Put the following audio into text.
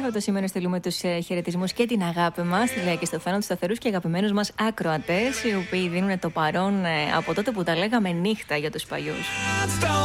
αυτό το σημείο στείλουμε τους χαιρετισμούς και την αγάπη μας, τη Λέα και στο Θάνο, τους σταθερούς και αγαπημένους μας ακροατές, οι οποίοι δίνουν το παρόν από τότε που τα λέγαμε νύχτα για τους παλιούς.